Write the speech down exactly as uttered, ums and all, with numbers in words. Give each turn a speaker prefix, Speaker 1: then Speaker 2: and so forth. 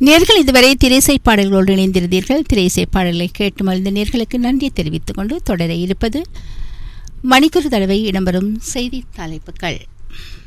Speaker 1: நேர்கள் இதுவரை திரைசை பாடல்களோடு இணைந்திருந்தீர்கள். திரைசை பாடல்களை கேட்டு மகிழ்ந்த நேர்களுக்கு நன்றி தெரிவித்துக் கொண்டு தொடர இருப்பது மணிக்கூர் தடவை இடம்பெறும் செய்தி தலைப்புகள்.